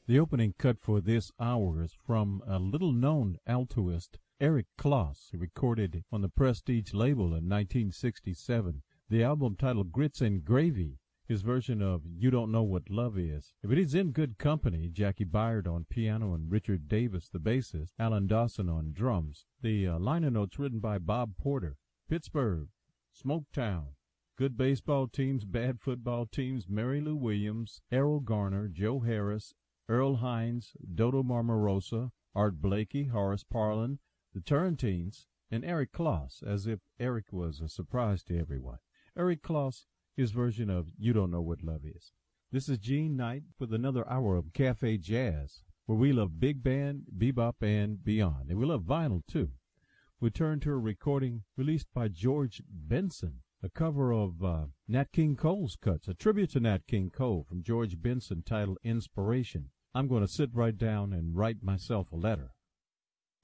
The opening cut for this hour is from a little-known altoist, Eric Kloss, recorded on the Prestige label in 1967. The album titled Grits and Gravy, his version of You Don't Know What Love Is. But he's in good company. Jackie Byard on piano and Richard Davis, the bassist, Alan Dawson on drums. The liner notes written by Bob Porter. Pittsburgh, Smoketown, good baseball teams, bad football teams, Mary Lou Williams, Errol Garner, Joe Harris, Earl Hines, Dodo Marmarosa, Art Blakey, Horace Parlan, the Turrentines, and Eric Kloss, as if Eric was a surprise to everyone. Eric Kloss, his version of You Don't Know What Love Is. This is Gene Knight with another hour of Cafe Jazz, where we love big band, bebop, and beyond. And we love vinyl, too. We turn to a recording released by George Benson, a cover of Nat King Cole's cuts, a tribute to Nat King Cole from George Benson titled Inspiration. I'm going to sit right down and write myself a letter.